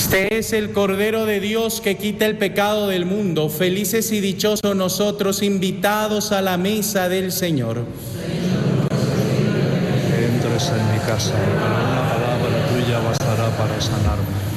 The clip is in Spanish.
Este es el Cordero de Dios que quita el pecado del mundo. Felices y dichosos nosotros, invitados a la mesa del Señor. Que entres en mi casa, una palabra tuya bastará para sanarme.